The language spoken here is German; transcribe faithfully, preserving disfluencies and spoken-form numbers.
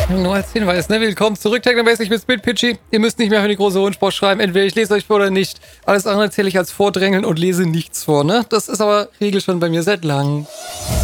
Nur als Hinweis, ne? Willkommen zurück, Technobase, ich bin Spitpitchy. Ihr müsst nicht mehr für die große Wunschbox schreiben. Entweder ich lese euch vor oder nicht. Alles andere zähle ich als Vordrängeln und lese nichts vor, ne? Das ist aber Regel schon bei mir seit langem.